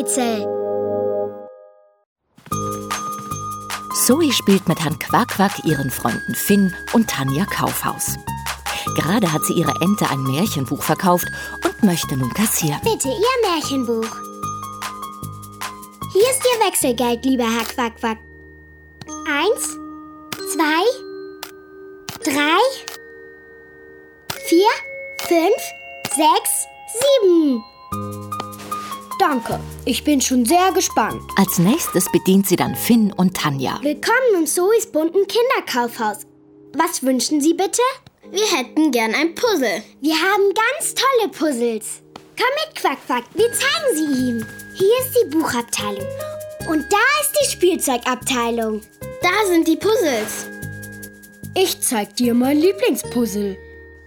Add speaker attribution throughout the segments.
Speaker 1: Rätsel.
Speaker 2: Zoe spielt mit Herrn Quack-Quack, ihren Freunden Finn und Tanja Kaufhaus. Gerade hat sie ihrer Ente ein Märchenbuch verkauft und möchte nun kassieren.
Speaker 1: Bitte, Ihr Märchenbuch. Hier ist Ihr Wechselgeld, lieber Herr Quack-Quack. 1, 2, 3, 4, 5, 6, 7. Danke, ich bin schon sehr gespannt.
Speaker 2: Als nächstes bedient sie dann Finn und Tanja.
Speaker 1: Willkommen in Zoes bunten Kinderkaufhaus. Was wünschen Sie bitte?
Speaker 3: Wir hätten gern ein Puzzle.
Speaker 1: Wir haben ganz tolle Puzzles. Komm mit, Quack-Quack, wir zeigen sie ihm. Hier ist die Buchabteilung. Und da ist die Spielzeugabteilung.
Speaker 3: Da sind die Puzzles.
Speaker 4: Ich zeig dir mein Lieblingspuzzle.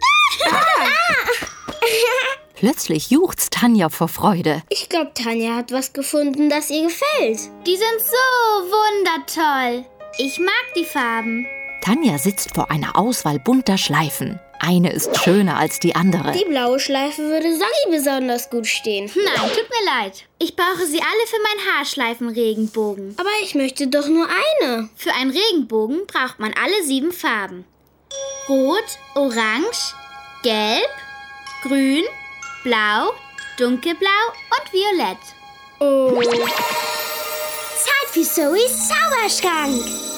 Speaker 2: Plötzlich juchzt Tanja vor Freude.
Speaker 3: Ich glaube, Tanja hat was gefunden, das ihr gefällt.
Speaker 5: Die sind so wundertoll. Ich mag die Farben.
Speaker 2: Tanja sitzt vor einer Auswahl bunter Schleifen. Eine ist schöner als die andere.
Speaker 3: Die blaue Schleife würde Sagi besonders gut stehen.
Speaker 5: Nein, tut mir leid. Ich brauche sie alle für meinen Haarschleifenregenbogen.
Speaker 3: Aber ich möchte doch nur eine.
Speaker 5: Für einen Regenbogen braucht man alle 7 Farben. Rot, Orange, Gelb, Grün, Blau, Dunkelblau und Violett.
Speaker 3: Oh.
Speaker 1: Zeit für Zoes Zauberschrank.